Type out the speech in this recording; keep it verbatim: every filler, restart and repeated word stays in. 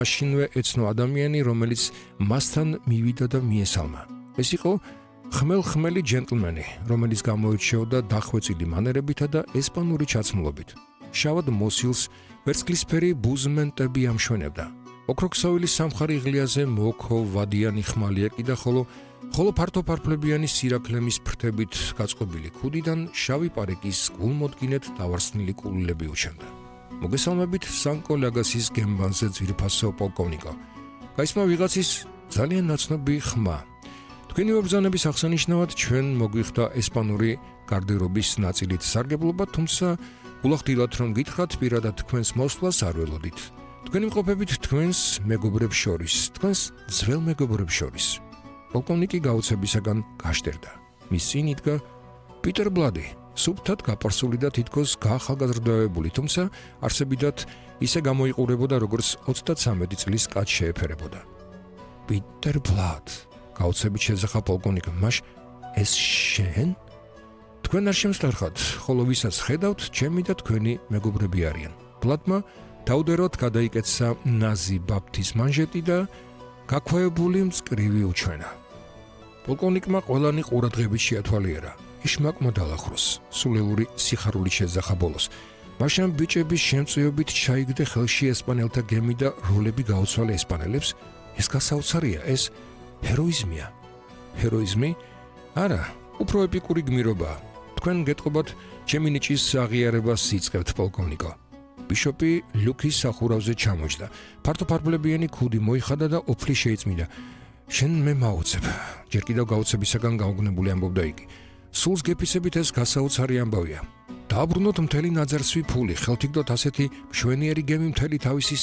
მაშინვე ეცნო ადამიანი, რომელიც მასთან მივიდა და მიესალმა. ეს იყო ხმელ-ხმელი ჯენტლმენი, რომელიც გამოირჩეოდა დახვეწილი მანერებითა და ესპანური ჩაცმულობით. შავად მოსილს ვერცხლისფერი ბუზმენტები ამშვენებდა. ოქროქსავილის სამხარი ღლიაზე მოკო ვადიანი ხმალი ეკიდა, ხოლო ხოლო ფართოფარფლებიანი სირაქლემის ფრთებით გაწყობილი ქუდიდან შავი პარიკის გულმოდგინედ დავარსნილი კულილები უჩენდა. მოგესალმებით სანკო ლაგასის გემბანზე ძვირფასო პოლკოვნიკო. გაისმა ვიღაცის ძალიან ნაცნობი ხმა. თქვენი მობრძანების აღსანიშნავად ჩვენ მოგვიხდა ესპანური გარდერობის ნაწილით სარგებლობა, თუმცა გულახდილად რომ გითხრათ, პირადად თქვენს მოსვლას არ ველოდით. თქვენი მყოფებით თქვენს მეგობრებს შორის, თქვენს ძველ მეგობრებს შორის. პოლკოვნიკი გაუცებისაგან გაშტერდა. მის წინ იდგა პიტერ ბლადი, სუფთად გაპარსული და თითქოს გაახალგაზრდოვებული, თუმცა არსებითად ისე გამოიყურებოდა, როგორც ოცდათსამეტი წლის კაცს შეეფერებოდა. პიტერ ბლად, გაუცებით შეძახა პოლკოვნიკმა, მაშ ეს შენ? თქვენ არ შემსტარხათ, ხოლო ვისაც ხედავთ, ჩემი და თქვენი მეგობრები არიან. ბლადმა დაუდეროდ გადაიკეცა ნაზი ბაფთის მანჟეტი და გაქვეებული მწკრივი უჩვენა. პოლკოვნიკმა ყველანი ყურადღებით შეათვალიერა. იშმაკ მოდალახროს, სულელური სიხარული შეძახა ბოლოს. მაშინ ბიჭების შემწეობით ჩაიგდე ხელში ესპანელთა გემი და როლები გაუცვალე ესპანელებს. ეს გასაოცარია, ეს ჰეროიზმია. ჰეროიზმი? არა, უფრო ეპიკური გმირობაა. თქვენ გეტყობათ, ჩემი ნიჭის აღიარებას იწყებთ, პოლკოვნიკო. ბიშოპი ლუკის სახურავზე ჩამოჯდა. ფართოფარფლებიანი ქუდი მოიხადა და ოფლი შეიწმინდა. შენ მე მაუცებ. ჯერ კიდევ გაუცებისაგან გაუგნებული ამბობდა იგი. სულს გეფიცებით ეს გასაოცარი ამბავია. დააბრუნოთ მთელი ნაძარცვი ფული, ხელთ იგდოთ ასეთი მშვენიერი გემი მთელი თავისი